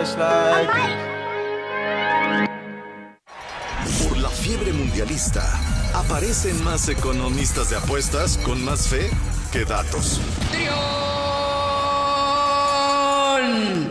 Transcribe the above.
Por la fiebre mundialista, aparecen más economistas de apuestas con más fe que datos. ¡Trión!